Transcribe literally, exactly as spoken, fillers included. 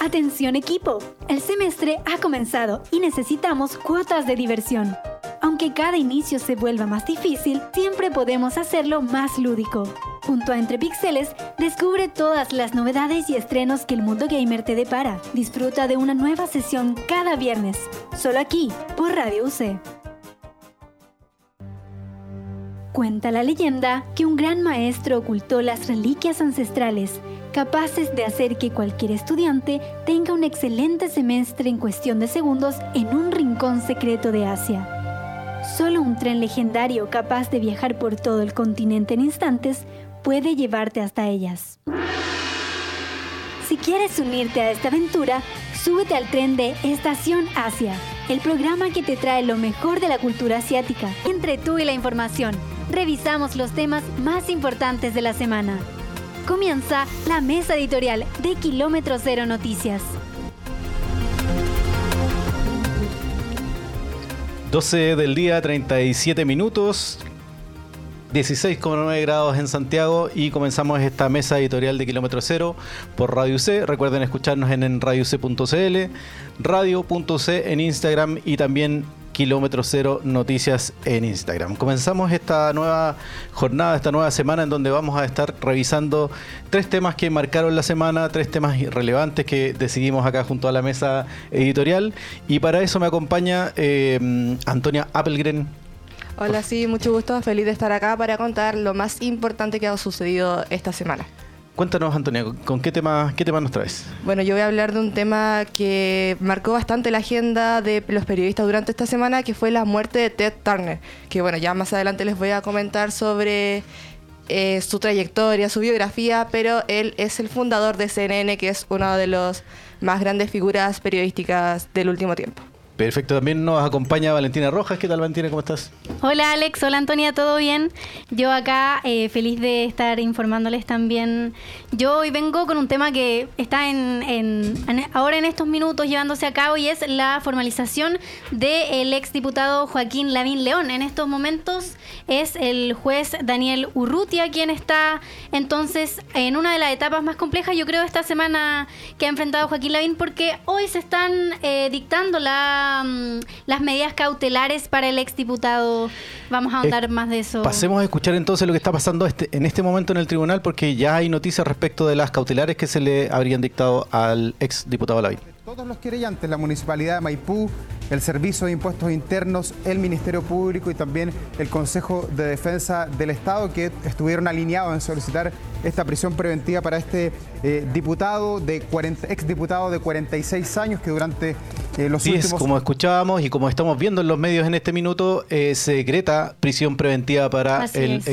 Atención equipo, el semestre ha comenzado y necesitamos cuotas de diversión. Aunque cada inicio se vuelva más difícil, siempre podemos hacerlo más lúdico. Junto a Entre Píxeles, descubre todas las novedades y estrenos que el mundo gamer te depara. Disfruta de una nueva sesión cada viernes, solo aquí, por Radio U C. Cuenta la leyenda que un gran maestro ocultó las reliquias ancestrales, capaces de hacer que cualquier estudiante tenga un excelente semestre en cuestión de segundos en un rincón secreto de Asia. Solo un tren legendario capaz de viajar por todo el continente en instantes puede llevarte hasta ellas. Si quieres unirte a esta aventura, súbete al tren de Estación Asia, el programa que te trae lo mejor de la cultura asiática. Entre tú y la información, revisamos los temas más importantes de la semana. Comienza la mesa editorial de Kilómetro Cero Noticias. doce del día, treinta y siete minutos, dieciséis coma nueve grados en Santiago y comenzamos esta mesa editorial de Kilómetro Cero por Radio U C. Recuerden escucharnos en, en radio u c punto c l, radio punto u c en Instagram y también Kilómetro Cero Noticias en Instagram. Comenzamos esta nueva jornada, esta nueva semana en donde vamos a estar revisando tres temas que marcaron la semana, tres temas relevantes que decidimos acá junto a la mesa editorial, y para eso me acompaña eh, Antonia Appelgren. Hola, sí, mucho gusto, feliz de estar acá para contar lo más importante que ha sucedido esta semana. Cuéntanos, Antonia, ¿con qué tema, qué tema nos traes? Bueno, yo voy a hablar de un tema que marcó bastante la agenda de los periodistas durante esta semana, que fue la muerte de Ted Turner, que bueno, ya más adelante les voy a comentar sobre eh, su trayectoria, su biografía, pero él es el fundador de C N N, que es una de las más grandes figuras periodísticas del último tiempo. Perfecto, también nos acompaña Valentina Rojas. ¿Qué tal, Valentina? ¿Cómo estás? Hola, Alex. Hola, Antonia. ¿Todo bien? Yo acá eh, feliz de estar informándoles también. Yo hoy vengo con un tema que está en, en, en ahora en estos minutos llevándose a cabo, y es la formalización del exdiputado Joaquín Lavín León. En estos momentos es el juez Daniel Urrutia quien está entonces en una de las etapas más complejas, yo creo, esta semana que ha enfrentado Joaquín Lavín, porque hoy se están eh, dictando la las medidas cautelares para el exdiputado. Vamos a ahondar eh, más de eso. Pasemos a escuchar entonces lo que está pasando este, en este momento en el tribunal, porque ya hay noticias respecto de las cautelares que se le habrían dictado al exdiputado Lavín. Todos los querellantes, la Municipalidad de Maipú, el Servicio de Impuestos Internos, el Ministerio Público y también el Consejo de Defensa del Estado, que estuvieron alineados en solicitar esta prisión preventiva para este eh, diputado, de cuarenta, exdiputado de cuarenta y seis años, que durante eh, los sí, últimos... Es, como escuchábamos y como estamos viendo en los medios en este minuto, eh, se decreta prisión preventiva para Así el es.